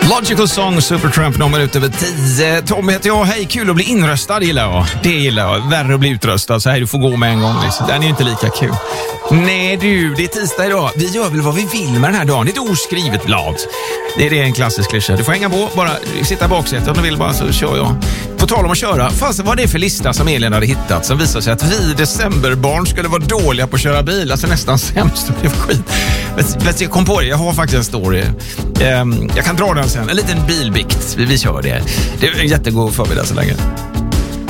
Logical Song, Supertramp, någon minut över 10. Tom heter jag, hej, kul att bli inröstad gillar jag. Det gillar jag, värre att bli utröstad så här, du får gå med en gång liksom. Den är ju inte lika kul. Nej du, det är tisdag idag. Vi gör väl vad vi vill med den här dagen. Det är ett oskrivet blad. Det är en klassisk klyscha. Du får hänga på, bara sitta i baksätet om du vill, bara så kör jag. På tal om att köra, fast vad är det för lista som Elin hade hittat som visar sig att vi decemberbarn skulle vara dåliga på att köra bil, alltså nästan sämst. Det var skit. Men jag kom på det, jag har faktiskt en story. Jag kan dra den sen, en liten bilbikt. Vi kör det. Det är en jättegod förmiddag så länge.